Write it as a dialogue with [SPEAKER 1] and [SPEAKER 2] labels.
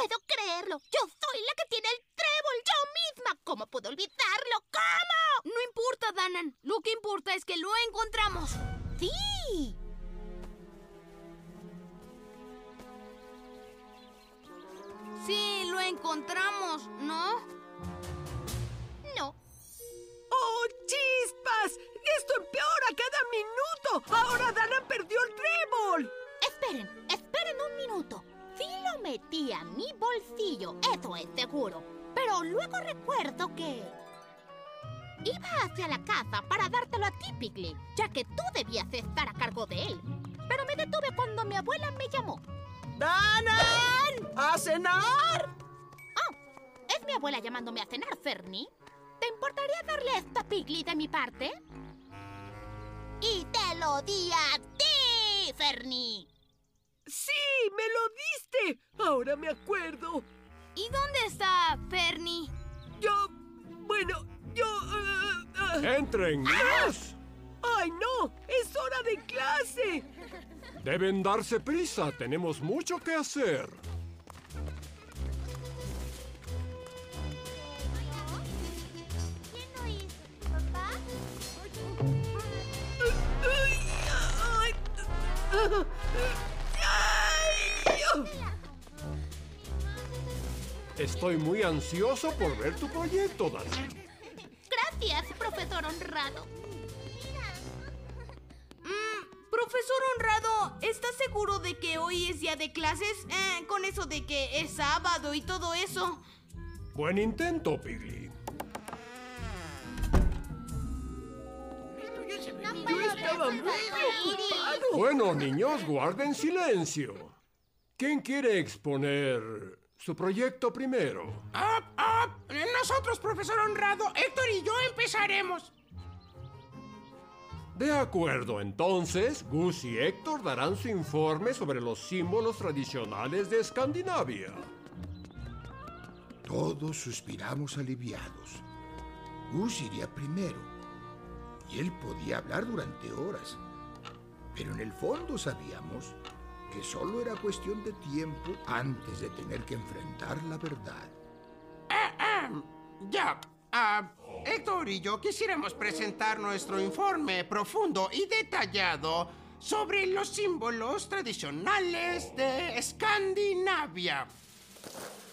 [SPEAKER 1] puedo creerlo. Yo soy la que tiene el trébol, yo misma. ¿Cómo puedo olvidarlo? ¿Cómo?
[SPEAKER 2] No importa, Danan. Lo que importa es que lo encontramos.
[SPEAKER 1] Sí.
[SPEAKER 2] Sí, lo encontramos, ¿no?
[SPEAKER 1] No.
[SPEAKER 3] ¡Oh, chispas! ¡Esto empeora cada minuto! ¡Ahora Danan perdió el trébol!
[SPEAKER 1] Esperen un minuto. Sí lo metí a mi bolsillo, eso es seguro. Pero luego recuerdo que... iba hacia la casa para dártelo a ti, Piglet, ya que tú debías estar a cargo de él. Pero me detuve cuando mi abuela me llamó.
[SPEAKER 3] ¡Danan! ¡A cenar!
[SPEAKER 1] Oh, ¿es mi abuela llamándome a cenar, Fernie? ¿Te importaría darle esto a Piglet de mi parte? Y te lo di a ti, Fernie.
[SPEAKER 3] ¡Sí! ¡Me lo diste! Ahora me acuerdo.
[SPEAKER 2] ¿Y dónde está Fernie?
[SPEAKER 4] ¡Entren, niños!
[SPEAKER 3] ¡Ay, no! ¡Es hora de clase!
[SPEAKER 4] Deben darse prisa, tenemos mucho que hacer.
[SPEAKER 1] ¿Quién lo hizo? ¿Papá?
[SPEAKER 4] Estoy muy ansioso por ver tu proyecto, Danan.
[SPEAKER 1] Gracias, profesor honrado.
[SPEAKER 2] Profesor honrado, ¿estás seguro de que hoy es día de clases? Con eso de que es sábado y todo eso.
[SPEAKER 4] Buen intento, Piglet.
[SPEAKER 3] Yo estaba muy preocupado.
[SPEAKER 4] Bueno, niños, guarden silencio. ¿Quién quiere exponer su proyecto primero?
[SPEAKER 5] Nosotros, profesor honrado, Héctor y yo empezaremos.
[SPEAKER 4] De acuerdo, entonces, Gus y Héctor darán su informe sobre los símbolos tradicionales de Escandinavia.
[SPEAKER 6] Todos suspiramos aliviados. Gus iría primero, y él podía hablar durante horas. Pero en el fondo sabíamos que solo era cuestión de tiempo antes de tener que enfrentar la verdad.
[SPEAKER 5] Héctor y yo quisiéramos presentar nuestro informe profundo y detallado sobre los símbolos tradicionales de Escandinavia.